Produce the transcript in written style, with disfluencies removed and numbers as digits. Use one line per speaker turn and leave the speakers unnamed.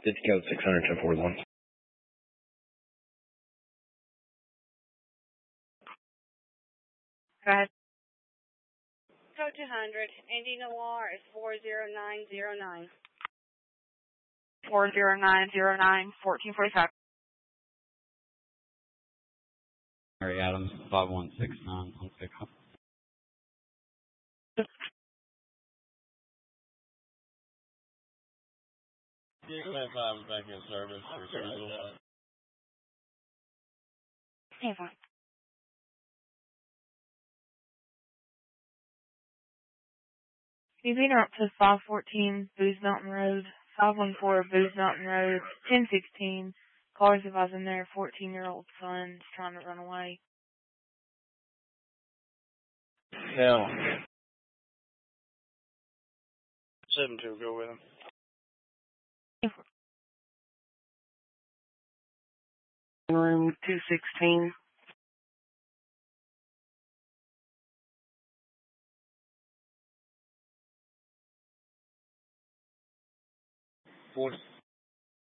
City code 600-1041.
Go ahead.
Code 200. Andy Noir is 40909.
40909, 1445.
Mary Adams, 5169 on pickup.
Command 5 is back in service for Suzel.
Hey, fine. You've been up to 514 Booze Mountain Road, 514 Booze Mountain Road, 1016. Cars of us in there, 14-year-old son is trying to run away.
No. 7-2, go with him.
Room 216.